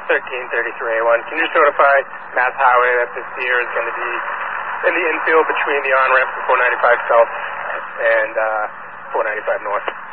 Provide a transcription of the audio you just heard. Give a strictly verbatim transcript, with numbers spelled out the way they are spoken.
thirteen thirty-three A one. Can you just notify Mass Highway that this Deer is going to be in the infield between the on-ramp to four ninety-five South and uh, four ninety-five North?